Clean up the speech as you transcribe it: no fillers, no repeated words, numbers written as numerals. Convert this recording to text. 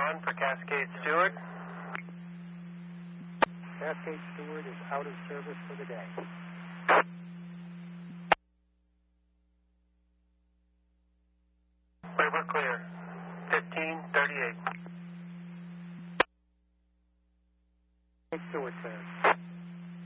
on for Cascade Stewart. Cascade Stewart is out of service for the day. River clear. 1538. Stewart clear.